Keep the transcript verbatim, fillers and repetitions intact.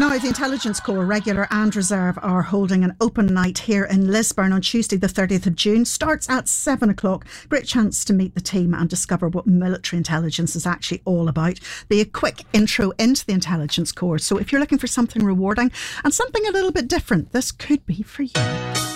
Now, the Intelligence Corps, regular and reserve, are holding an open night here in Lisburn on Tuesday the thirtieth of June. Starts at seven o'clock. Great chance to meet the team and discover what military intelligence is actually all about. Be a quick intro into the Intelligence Corps. So if you're looking for something rewarding and something a little bit different, this could be for you.